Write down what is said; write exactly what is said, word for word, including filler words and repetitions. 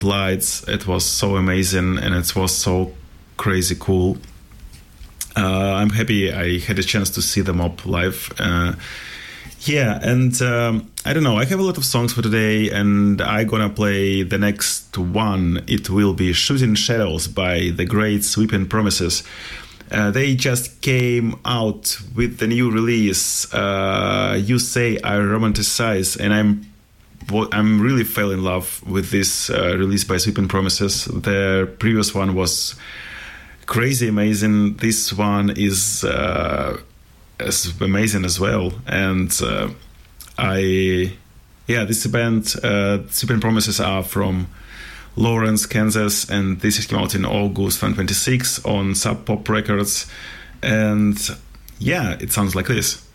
lights. It was so amazing, and it was so crazy cool. Uh, I'm happy I had a chance to see them up live. Uh, yeah, and um, I don't know, I have a lot of songs for today, and I'm gonna play the next one. It will be Shooting Shadows by the great Sweeping Promises. Uh, they just came out with the new release, uh, You Say I Romanticize, and I'm I'm really fell in love with this uh, release by Sweeping Promises. The previous one was crazy amazing. This one is uh, as amazing as well. And uh, I, yeah, this band, uh, Sweeping Promises, are from Lawrence, Kansas, and this came out in August twenty twenty-six on Sub Pop Records. And yeah, it sounds like this.